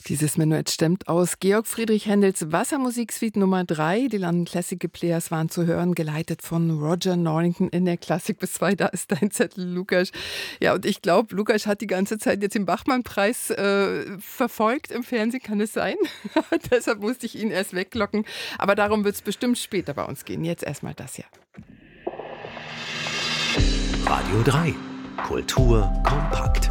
Dieses Menuett stammt aus Georg Friedrich Händels Wassermusiksuite Nummer 3. Die London Classical Players waren zu hören, geleitet von Roger Norrington in der Klassik bis 2. Da ist dein Zettel, Lukas. Ja, und ich glaube, Lukas hat die ganze Zeit jetzt den Bachmann-Preis verfolgt im Fernsehen, kann es sein? Deshalb musste ich ihn erst weglocken. Aber darum wird es bestimmt später bei uns gehen. Jetzt erstmal das hier. Radio 3. Kultur kompakt.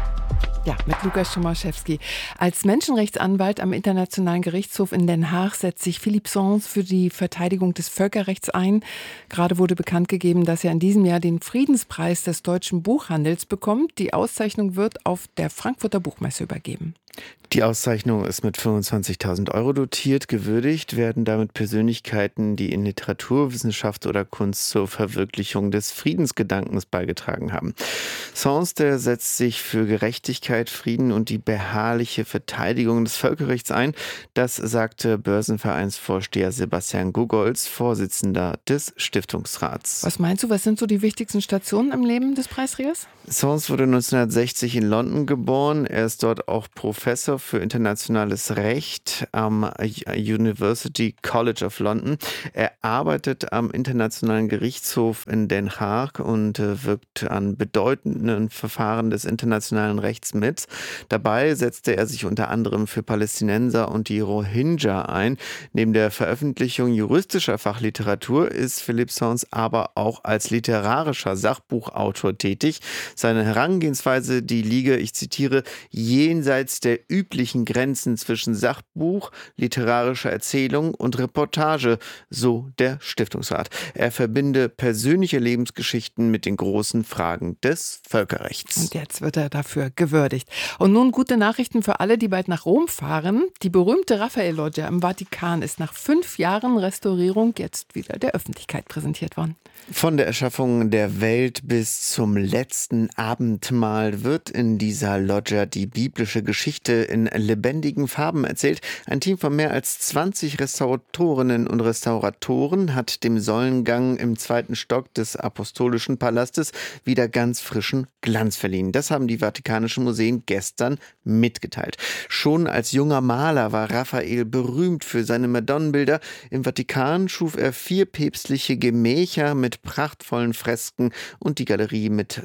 Ja, mit Lukas Tomaszewski. Als Menschenrechtsanwalt am Internationalen Gerichtshof in Den Haag setzt sich Philippe Sands für die Verteidigung des Völkerrechts ein. Gerade wurde bekannt gegeben, dass er in diesem Jahr den Friedenspreis des deutschen Buchhandels bekommt. Die Auszeichnung wird auf der Frankfurter Buchmesse übergeben. Die Auszeichnung ist mit 25.000 Euro dotiert. Gewürdigt werden damit Persönlichkeiten, die in Literaturwissenschaft oder Kunst zur Verwirklichung des Friedensgedankens beigetragen haben. Sands, der setzt sich für Gerechtigkeit, Frieden und die beharrliche Verteidigung des Völkerrechts ein. Das sagte Börsenvereinsvorsteher Sebastian Gogolz, Vorsitzender des Stiftungsrats. Was meinst du, was sind so die wichtigsten Stationen im Leben des Preisträgers? Sands wurde 1960 in London geboren. Er ist dort auch Professor für internationales Recht am University College of London. Er arbeitet am Internationalen Gerichtshof in Den Haag und wirkt an bedeutenden Verfahren des internationalen Rechts mit. Dabei setzte er sich unter anderem für Palästinenser und die Rohingya ein. Neben der Veröffentlichung juristischer Fachliteratur ist Philippe Sands aber auch als literarischer Sachbuchautor tätig. Seine Herangehensweise, die liege, ich zitiere, jenseits der üblichen Grenzen zwischen Sachbuch, literarischer Erzählung und Reportage, so der Stiftungsrat. Er verbinde persönliche Lebensgeschichten mit den großen Fragen des Völkerrechts. Und jetzt wird er dafür gewürdigt. Und nun gute Nachrichten für alle, die bald nach Rom fahren. Die berühmte Raphael-Loggia im Vatikan ist nach 5 Jahren Restaurierung jetzt wieder der Öffentlichkeit präsentiert worden. Von der Erschaffung der Welt bis zum letzten Abendmahl wird in dieser Loggia die biblische Geschichte in lebendigen Farben erzählt. Ein Team von mehr als 20 Restauratorinnen und Restauratoren hat dem Säulengang im 2. Stock des Apostolischen Palastes wieder ganz frischen Glanz verliehen. Das haben die Vatikanischen Museen gestern mitgeteilt. Schon als junger Maler war Raphael berühmt für seine Madonnenbilder. Im Vatikan schuf er 4 päpstliche Gemächer mit prachtvollen Fresken und die Galerie mit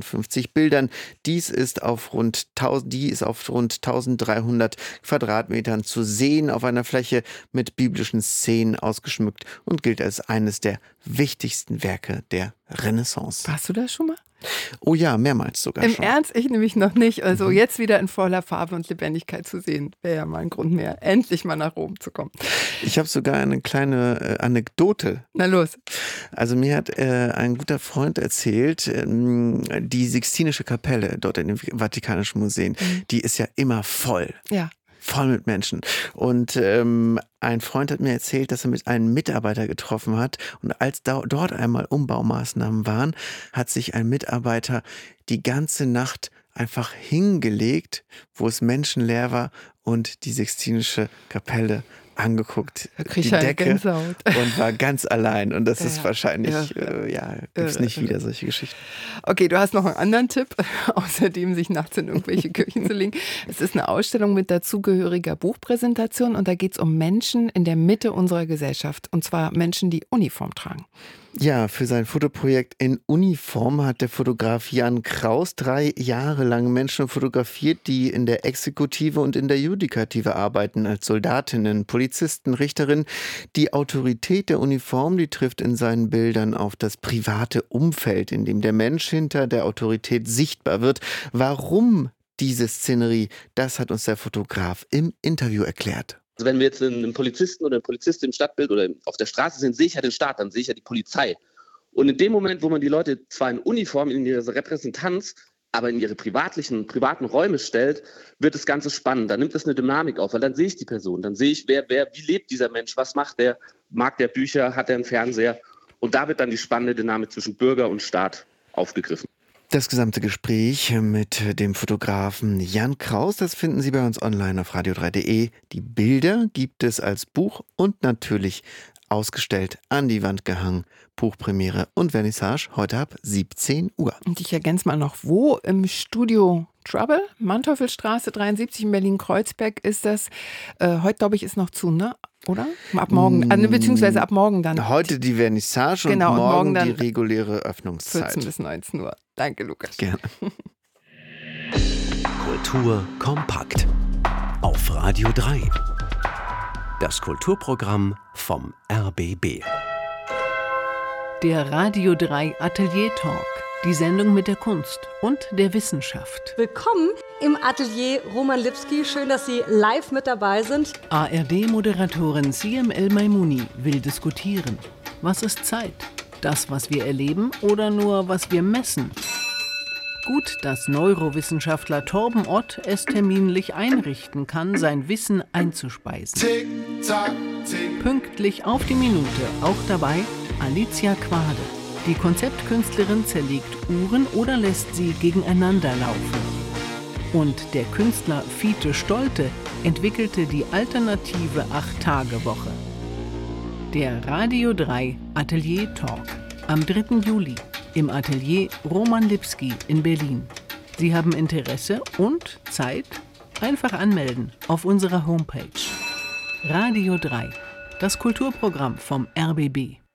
52 Bildern. Die ist auf rund 1300 Quadratmetern zu sehen, auf einer Fläche mit biblischen Szenen ausgeschmückt und gilt als eines der wichtigsten Werke der Renaissance. Warst du da schon mal? Oh ja, mehrmals sogar Im schon. Ernst? Ich nämlich noch nicht. Also jetzt wieder in voller Farbe und Lebendigkeit zu sehen, wäre ja mal ein Grund mehr, endlich mal nach Rom zu kommen. Ich habe sogar eine kleine Anekdote. Na los. Also mir hat ein guter Freund erzählt, die Sixtinische Kapelle dort in den Vatikanischen Museen, die ist ja immer voll. Ja. Voll mit Menschen. Und ein Freund hat mir erzählt, dass er mit einem Mitarbeiter getroffen hat. Und als dort einmal Umbaumaßnahmen waren, hat sich ein Mitarbeiter die ganze Nacht einfach hingelegt, wo es menschenleer war und die Sixtinische Kapelle angeguckt, die Decke, Gänsehaut. Und war ganz allein. Und das ist wahrscheinlich, gibt es nicht wieder solche Geschichten. Okay, du hast noch einen anderen Tipp, außerdem sich nachts in irgendwelche Kirchen zu legen. Es ist eine Ausstellung mit dazugehöriger Buchpräsentation und da geht es um Menschen in der Mitte unserer Gesellschaft. Und zwar Menschen, die Uniform tragen. Ja, für sein Fotoprojekt in Uniform hat der Fotograf Jan Kraus 3 Jahre lang Menschen fotografiert, die in der Exekutive und in der Judikative arbeiten, als Soldatinnen, Polizisten, Richterinnen. Die Autorität der Uniform, die trifft in seinen Bildern auf das private Umfeld, in dem der Mensch hinter der Autorität sichtbar wird. Warum diese Szenerie, das hat uns der Fotograf im Interview erklärt. Also wenn wir jetzt einen Polizisten oder eine Polizistin im Stadtbild oder auf der Straße sehen, sehe ich ja den Staat, dann sehe ich ja die Polizei. Und in dem Moment, wo man die Leute zwar in Uniform, in ihrer Repräsentanz, aber in ihre privaten Räume stellt, wird das Ganze spannend. Dann nimmt es eine Dynamik auf, weil dann sehe ich die Person, dann sehe ich, wie lebt dieser Mensch, was macht der, mag der Bücher, hat er einen Fernseher. Und da wird dann die spannende Dynamik zwischen Bürger und Staat aufgegriffen. Das gesamte Gespräch mit dem Fotografen Jan Kraus, das finden Sie bei uns online auf radio3.de. Die Bilder gibt es als Buch und natürlich ausgestellt, an die Wand gehangen. Buchpremiere und Vernissage heute ab 17 Uhr. Und ich ergänze mal noch, wo? Im Studio Trouble, Manteuffelstraße 73 in Berlin-Kreuzberg ist das. Heute, glaube ich, ist noch zu, ne? Oder? Ab morgen, beziehungsweise ab morgen dann. Heute die Vernissage genau, und morgen dann die reguläre Öffnungszeit. 14 bis 19 Uhr. Danke, Lukas. Gerne. Kultur kompakt. Auf Radio 3. Das Kulturprogramm vom RBB. Der Radio 3 Atelier Talk. Die Sendung mit der Kunst und der Wissenschaft. Willkommen im Atelier Roman Lipski. Schön, dass Sie live mit dabei sind. ARD-Moderatorin Siem El-Maimouni will diskutieren. Was ist Zeit? Das, was wir erleben oder nur, was wir messen? Gut, dass Neurowissenschaftler Torben Ott es terminlich einrichten kann, sein Wissen einzuspeisen. Tick, tack, tick. Pünktlich auf die Minute, auch dabei Alicia Quade. Die Konzeptkünstlerin zerlegt Uhren oder lässt sie gegeneinander laufen. Und der Künstler Fiete Stolte entwickelte die alternative 8-Tage-Woche. Der Radio 3 Atelier Talk am 3. Juli im Atelier Roman Lipski in Berlin. Sie haben Interesse und Zeit? Einfach anmelden auf unserer Homepage. Radio 3, das Kulturprogramm vom RBB.